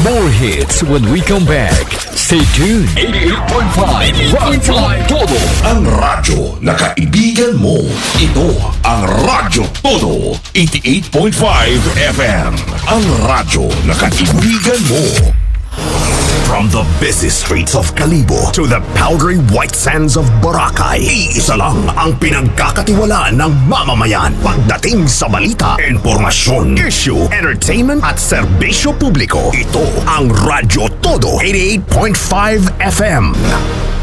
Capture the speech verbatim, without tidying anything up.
More hits when we come back. Stay tuned. eighty-eight point five Radyo Todo. Ang radyo na kaibigan mo. Ito ang Radyo Todo. eighty-eight point five F M. Ang radyo na kaibigan mo. From the busy streets of Kalibo to the powdery white sands of Boracay, iisa lang ang pinagkakatiwalaan ng mamamayan pagdating sa balita, informasyon, issue, entertainment at serbisyo publiko. Ito ang Radyo Todo eighty-eight point five F M.